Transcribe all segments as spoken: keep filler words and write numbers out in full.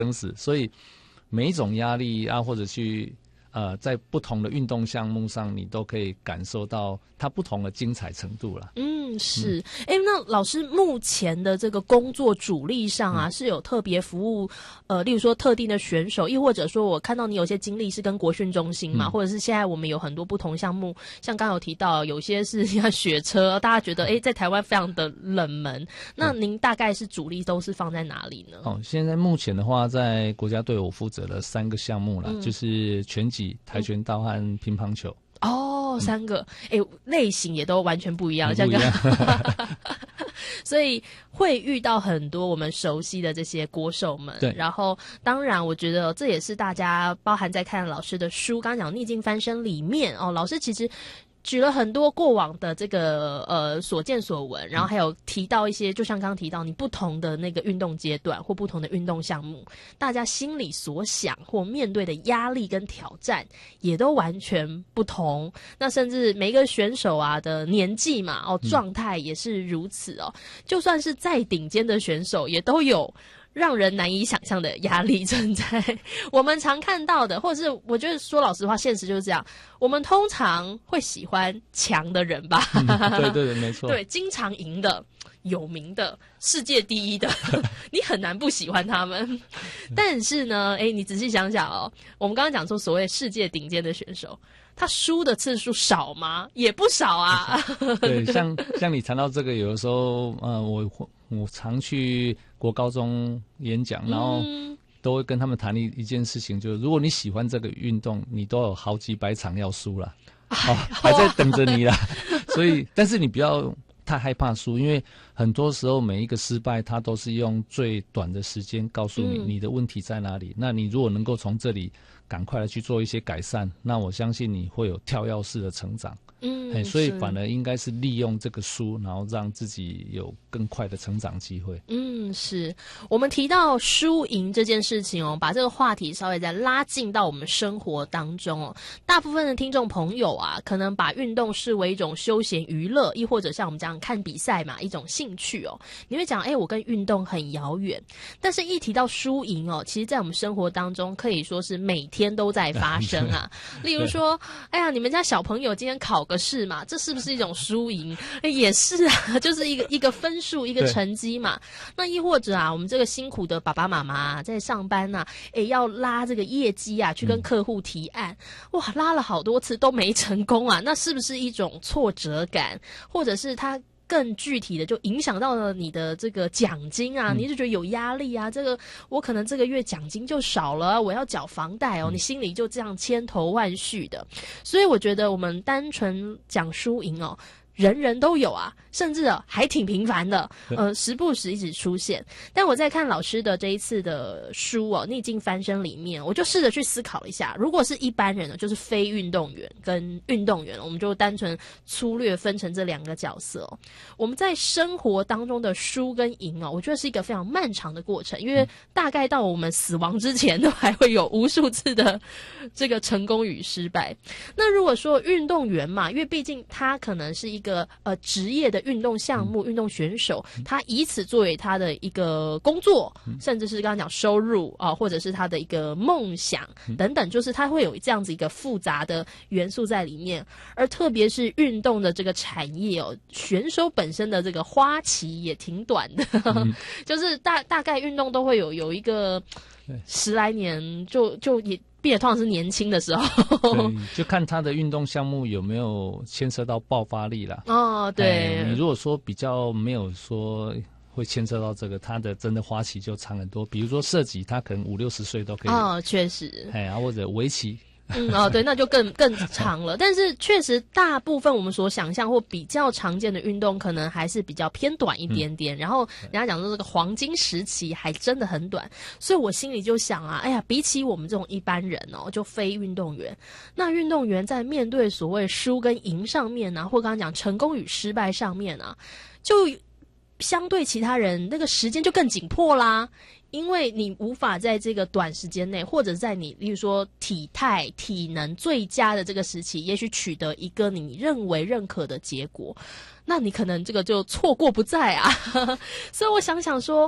生死，所以每一种压力啊，或者去呃，在不同的运动项目上，你都可以感受到它不同的精彩程度啦。 嗯，是。哎、嗯，那老师目前的这个工作主力上啊，嗯、是有特别服务呃，例如说特定的选手，亦或者说我看到你有些经历是跟国训中心嘛，嗯、或者是现在我们有很多不同项目，像刚刚有提到有些是像雪车，大家觉得哎，在台湾非常的冷门。那您大概是主力都是放在哪里呢？ 哦，现在目前的话，在国家队我负责了三个项目啦，嗯、就是拳击、跆拳道和乒乓球。 哦，三个，哎、嗯，类型也都完全不一样， 不一样。 所以会遇到很多我们熟悉的这些国手们。 对。 然后，当然，我觉得这也是大家包含在看老师的书，刚刚讲逆境翻身里面哦，老师其实举了很多过往的这个呃所见所闻，然后还有提到一些，就像刚刚提到你不同的那个运动阶段或不同的运动项目，大家心里所想或面对的压力跟挑战也都完全不同。那甚至每一个选手啊的年纪嘛，哦，状态也是如此哦。就算是再顶尖的选手，也都有让人难以想象的压力存在。我们常看到的，或者是我觉得说老实话，现实就是这样。我们通常会喜欢强的人吧？ 嗯、对对对，没错。 对，经常赢的、有名的、世界第一的，你很难不喜欢他们。但是呢，哎，你仔细想想哦，我们刚刚讲说所谓世界顶尖的选手，他输的次数少吗？也不少啊。 对，像像你谈到这个，有的时候，呃，我我常去国高中演讲，然后都会跟他们谈一一件事情，就是如果你喜欢这个运动，你都有好几百场要输了，哦，还在等着你啦。所以，但是你不要太害怕输，因为很多时候每一个失败，它都是用最短的时间告诉你你的问题在哪里。嗯、那你如果能够从这里赶快的去做一些改善，那我相信你会有跳跃式的成长。嗯，所以反而应该是利用这个书，然后让自己有更快的成长机会。 嗯，是我们提到输赢这件事情哦，把这个话题稍微再拉近到我们生活当中哦。大部分的听众朋友啊，可能把运动视为一种休闲娱乐，亦或者像我们这样看比赛嘛，一种兴趣哦。你会讲，哎，我跟运动很遥远，但是一提到输赢哦，其实在我们生活当中可以说是每天都在发生啊。例如说，哎呀，你们家小朋友今天考个试嘛，这是不是一种输赢？也是啊，就是一个一个分数，一个成绩嘛。那亦或者啊，我们这个辛苦的爸爸妈妈、啊、在上班啊，哎，要拉这个业绩啊，去跟客户提案，嗯、哇，拉了好多次都没成功啊，那是不是一种挫折感？或者是他更具体的就影响到了你的这个奖金啊，嗯、你就觉得有压力啊，这个我可能这个月奖金就少了，我要缴房贷哦，嗯、你心里就这样千头万绪的。所以我觉得我们单纯讲输赢哦，人人都有啊，甚至啊还挺频繁的，呃，时不时一直出现。但我在看老师的这一次的书哦，《逆境翻身》里面，我就试着去思考了一下，如果是一般人呢，就是非运动员跟运动员，我们就单纯粗略分成这两个角色哦。我们在生活当中的输跟赢哦，我觉得是一个非常漫长的过程，因为大概到我们死亡之前，都还会有无数次的这个成功与失败。那如果说运动员嘛，因为毕竟他可能是一个一个呃职业的运动项目、运动选手，他以此作为他的一个工作，甚至是刚刚讲收入啊、呃，或者是他的一个梦想等等，就是他会有这样子一个复杂的元素在里面。而特别是运动的这个产业哦，选手本身的这个花期也挺短的，嗯、就是大大概运动都会有有一个十来年就就也。并且通常是年轻的时候， 对，就看他的运动项目有没有牵涉到爆发力啦。 哦，对、 哎，你如果说比较没有说会牵涉到这个，他的真的花期就长很多。比如说射击，他可能五六十岁都可以。 哦，确实。 哎，啊，或者围棋。 嗯哦，对，那就更更长了。但是确实，大部分我们所想象或比较常见的运动，可能还是比较偏短一点点。嗯、然后人家讲说这个黄金时期还真的很短，所以我心里就想啊，哎呀，比起我们这种一般人哦，就非运动员，那运动员在面对所谓输跟赢上面啊，或刚刚讲成功与失败上面啊，就相对其他人那个时间就更紧迫啦。因为你无法在这个短时间内，或者在你例如说体态体能最佳的这个时期，也许取得一个你认为认可的结果，那你可能这个就错过不再啊。所以我想想说，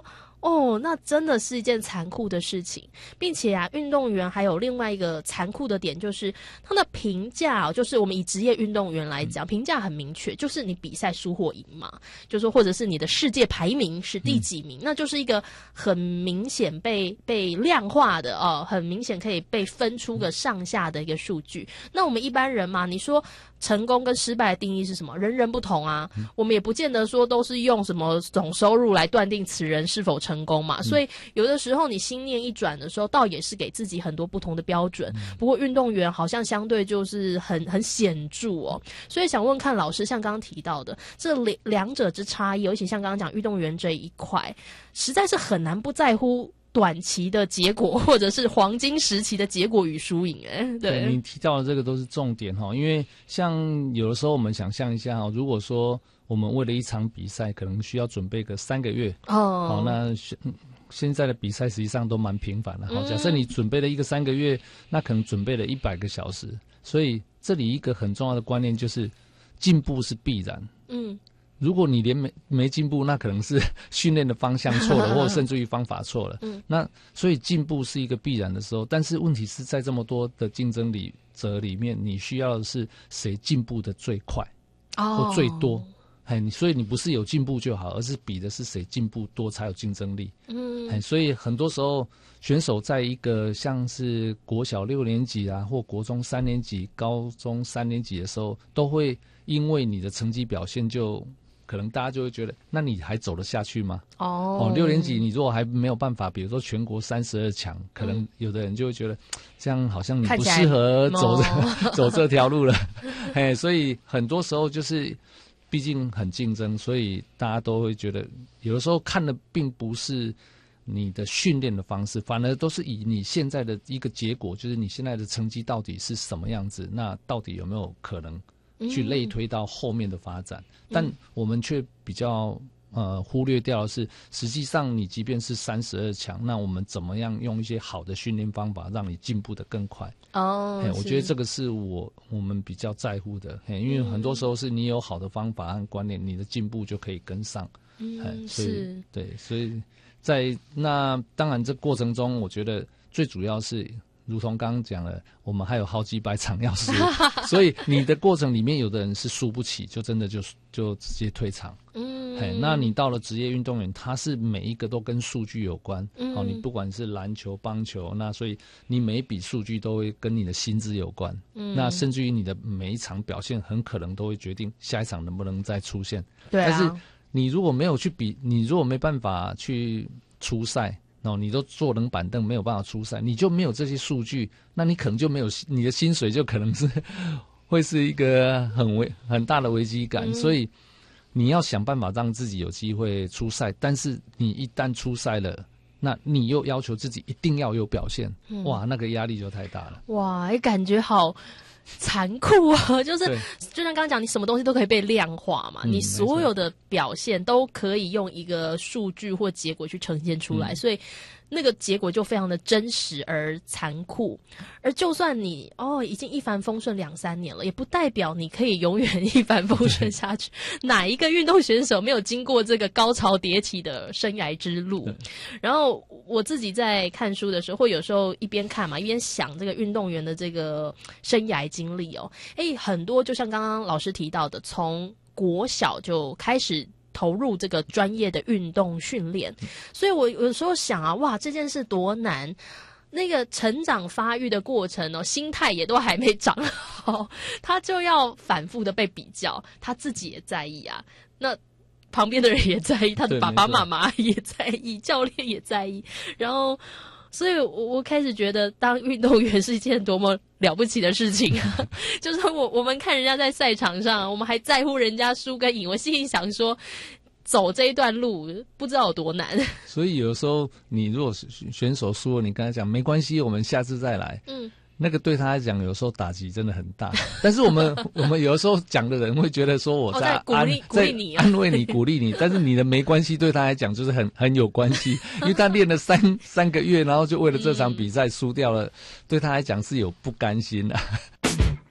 哦，那真的是一件残酷的事情，并且啊，运动员还有另外一个残酷的点，就是他的评价、哦，就是我们以职业运动员来讲，评价很明确，就是你比赛输或赢嘛，就是说或者是你的世界排名是第几名，嗯、那就是一个很明显被被量化的哦，很明显可以被分出个上下的一个数据。那我们一般人嘛，你说成功跟失败的定义是什么？人人不同啊，嗯、我们也不见得说都是用什么总收入来断定此人是否成功。成功嘛，所以有的时候你心念一转的时候，倒也是给自己很多不同的标准。不过运动员好像相对就是很很显著哦，所以想问看老师，像刚刚提到的这两两者之差异，尤其像刚刚讲运动员这一块，实在是很难不在乎短期的结果，或者是黄金时期的结果与输赢。哎，对， 对你提到的这个都是重点哈，因为像有的时候我们想象一下哈，如果说我们为了一场比赛，可能需要准备个三个月哦。好，那现在的比赛实际上都蛮频繁的。好，假设你准备了一个三个月，那可能准备了一百个小时。所以这里一个很重要的观念就是，进步是必然。嗯，如果你连没没进步，那可能是训练的方向错了，或者甚至于方法错了。嗯，那所以进步是一个必然的时候，但是问题是在这么多的竞争里者里面，你需要的是谁进步的最快，或最多。哎，所以你不是有进步就好，而是比的是谁进步多才有竞争力。嗯，哎，所以很多时候选手在一个像是国小六年级啊，或国中三年级、高中三年级的时候，都会因为你的成绩表现就，可能大家就会觉得，那你还走得下去吗？哦，哦，六年级你如果还没有办法，比如说全国三十二强，可能有的人就会觉得，这样好像你不适合走这走这条路了。哎，所以很多时候就是。毕竟很竞争，所以大家都会觉得，有的时候看的并不是你的训练的方式，反而都是以你现在的一个结果，就是你现在的成绩到底是什么样子，那到底有没有可能去类推到后面的发展？嗯、但我们却比较呃忽略掉的是，实际上你即便是三十二强，那我们怎么样用一些好的训练方法，让你进步得更快？哦，我觉得这个是我我们比较在乎的，因为很多时候是你有好的方法和观念，你的进步就可以跟上。嗯，所以是对，所以在那当然这过程中，我觉得最主要是。如同刚刚讲了，我们还有好几百场要输，所以你的过程里面，有的人是输不起，就真的就就直接退场。嗯，嘿，那你到了职业运动员，他是每一个都跟数据有关。嗯，哦，你不管是篮球、棒球，那所以你每一笔数据都会跟你的薪资有关。嗯，那甚至于你的每一场表现，很可能都会决定下一场能不能再出现。对啊。但是你如果没有去比，你如果没办法去出赛。哦，你都坐冷板凳没有办法出赛，你就没有这些数据，那你可能就没有你的薪水，就可能是会是一个很危很大的危机感。嗯、所以你要想办法让自己有机会出赛，但是你一旦出赛了，那你又要求自己一定要有表现，嗯、哇，那个压力就太大了。 哇，感觉好。残酷啊，就是就像刚刚讲，你什么东西都可以被量化嘛，嗯、你所有的表现都可以用一个数据或结果去呈现出来，嗯、所以那个结果就非常的真实而残酷。而就算你哦已经一帆风顺两三年了，也不代表你可以永远一帆风顺下去。哪一个运动选手没有经过这个高潮迭起的生涯之路？然后我自己在看书的时候，会有时候一边看嘛，一边想这个运动员的这个生涯经历哦。诶，很多就像刚刚老师提到的，从国小就开始投入这个专业的运动训练，所以我有时候想啊，哇，这件事多难。那个成长发育的过程哦，心态也都还没长好，他就要反复的被比较，他自己也在意啊，那旁边的人也在意，他的爸爸妈妈也在意，教练也在意，然后所以我我开始觉得当运动员是一件多么了不起的事情啊！就是我我们看人家在赛场上，我们还在乎人家输跟赢，我心里想说，走这一段路不知道有多难。所以有时候你如果选手输了，你跟他讲没关系，我们下次再来。嗯。那个对他来讲，有时候打击真的很大。但是我们我们有的时候讲的人会觉得说我在安、哦、在鼓励你、啊、在安慰你、鼓励你，但是你的没关系对他来讲就是很很有关系，因为他练了三三个月，然后就为了这场比赛输掉了，嗯、对他来讲是有不甘心的、啊。